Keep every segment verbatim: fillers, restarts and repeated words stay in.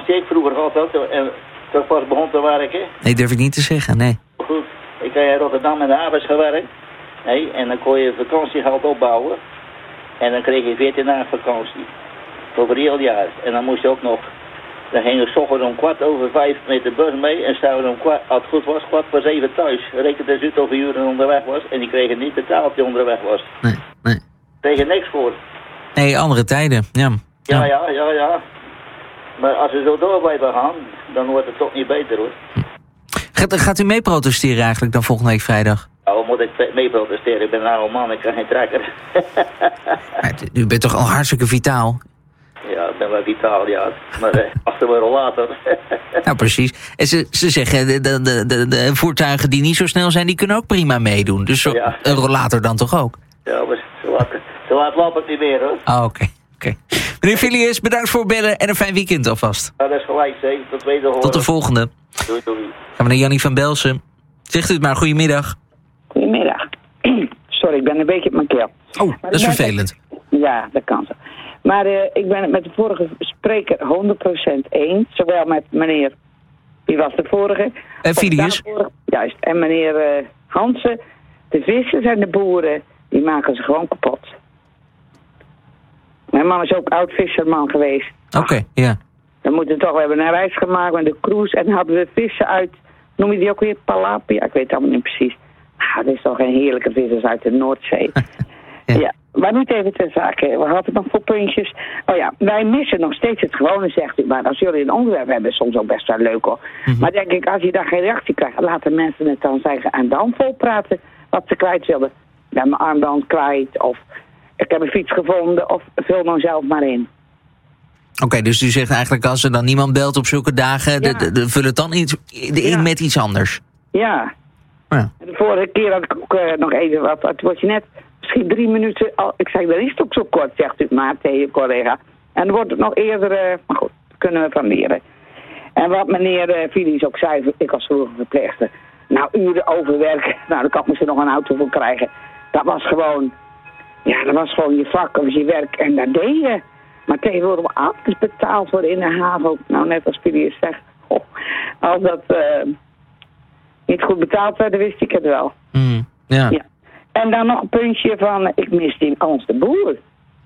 die ik vroeger gehad had, en toen ik pas begon te werken. Nee, durf ik niet te zeggen, nee. Goed, ik heb in Rotterdam in de havens gewerkt. Nee, en dan kon je vakantiegeld opbouwen. En dan kreeg je veertien dagen vakantie. Over heel jaar. En dan moest je ook nog... Dan gingen we 's ochtends om kwart over vijf met de bus mee. En zouden om kwart, als het goed was, kwart voor zeven thuis. Reken dus uit hoeveel uren onderweg was. En die kregen niet betaald die onderweg was. Nee, nee. Kregen niks voor. Nee, andere tijden, ja. Ja, ja, ja, ja. Maar als we zo door blijven gaan, dan wordt het toch niet beter, hoor. Gaat, gaat u mee protesteren eigenlijk dan volgende week vrijdag? Nou, moet ik mee protesteren? Ik ben een oude man, ik kan geen trekker. U bent toch al hartstikke vitaal? Ja, ik ben wel vitaal, ja. Maar eh, achter we later. Nou, precies. En ze, ze zeggen, de, de, de, de, de voertuigen die niet zo snel zijn, die kunnen ook prima meedoen. Dus zo, Ja. een rollator dan toch ook? Ja, maar zo laat, zo laat loopt het niet meer, hoor. Ah, oké. Okay. Meneer Filius, bedankt voor het bellen en een fijn weekend alvast. Ja, dat is gelijk, zeg. Tot wederhoren. Tot de volgende. Doei, doei. Gaan we naar Jannie van Belsen. Zegt u het maar, goedemiddag. Goedemiddag. Sorry, ik ben een beetje op mijn keel. Oh, dat is vervelend. Ja, dat kan zo. Maar uh, ik ben het met de vorige spreker honderd procent eens. Zowel met meneer... Wie was de vorige? Uh, Filius. Vorige, juist. En meneer uh, Hansen. De vissers en de boeren, die maken ze gewoon kapot. Mijn man is ook oud visserman geweest. Oké, okay, ja. We moeten toch, we hebben een reis gemaakt met de cruise en hadden we vissen uit, noem je die ook weer, Palapia? Ik weet het allemaal niet precies. Ah, dat is toch een heerlijke vissers uit de Noordzee. ja. ja, maar niet even ter zake. We hadden nog voor puntjes. Oh ja, wij missen nog steeds het gewone, zegt u. Maar als jullie een onderwerp hebben, is soms ook best wel leuk hoor. Mm-hmm. Maar denk ik, als je daar geen reactie krijgt, laten mensen het dan zeggen en dan volpraten wat ze kwijt willen. Ik ben mijn armband kwijt of ik heb een fiets gevonden of vul nou zelf maar in. Oké, okay, dus u zegt eigenlijk als er dan niemand belt op zulke dagen, ja. de, de, de, vul het dan iets, in ja. met iets anders. Ja. ja. De vorige keer had ik ook uh, nog even wat, het wordt je net misschien drie minuten, al, ik zeg dat is het ook zo kort, zegt u maar tegen je collega. En dan wordt het nog eerder, uh, maar goed, daar kunnen we van leren. En wat meneer uh, Filius ook zei, ik als vroeger verpleegster, nou uren overwerken, nou dan kan ik misschien nog een auto voor krijgen. Dat was gewoon, ja dat was gewoon je vak of je werk en dat deed je. Maar tegenwoordig alles betaald worden in de haven. Nou, net als Filius zegt. Oh, als dat uh, niet goed betaald werd, dan wist ik het wel. Mm, ja. ja. En dan nog een puntje van, ik mis die Ans de Boer.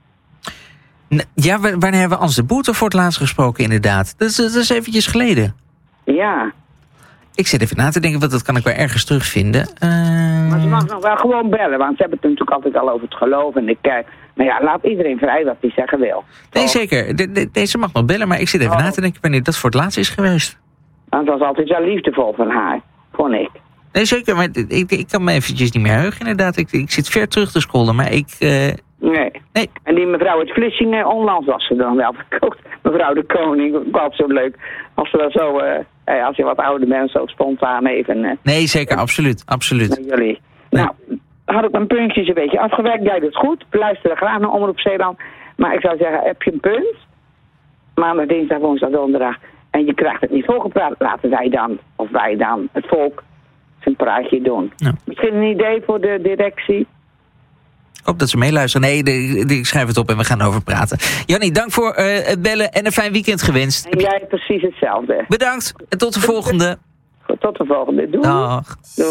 Ja, wanneer hebben we Ans de Boer voor het laatst gesproken, inderdaad? Dat is, dat is eventjes geleden. Ja. Ik zit even na te denken, want dat kan ik wel ergens terugvinden. Uh... Maar ze mag nog wel gewoon bellen, want ze hebben het natuurlijk altijd al over het geloof en de kerk. Maar ja, laat iedereen vrij wat hij zeggen wil. Nee, toch? Zeker. De, de, deze mag nog bellen, maar ik zit even oh. na te denken wanneer dat voor het laatst is geweest. Want het was altijd zo liefdevol van haar, vond ik. Nee, zeker, maar ik, ik kan me eventjes niet meer heugen, inderdaad. Ik, ik zit ver terug te scrollen, maar ik... Uh... Nee. nee. En die mevrouw uit Vlissingen, onlangs was ze dan wel verkocht. Mevrouw de Koning, ik vond het zo leuk. Als ze dat zo, uh, als je wat ouder bent, zo spontaan even... Uh, nee, zeker, uh, absoluut, absoluut. Met jullie. Nee. Nou, had ik mijn puntjes een beetje afgewerkt. Jij doet het goed. We luisteren graag naar Omroep Zeeland. Maar ik zou zeggen, heb je een punt? Maandag, dinsdag, woensdag, donderdag. En je krijgt het niet volgepraat. Laten wij dan, of wij dan, het volk, zijn praatje doen. Ja. Misschien een idee voor de directie? Ik hoop dat ze meeluisteren. Nee, de, de, ik schrijf het op en we gaan over praten. Jannie, dank voor uh, het bellen en een fijn weekend gewenst. En jij precies hetzelfde. Bedankt en tot de volgende. Tot de volgende. Doei. Dag. Doei.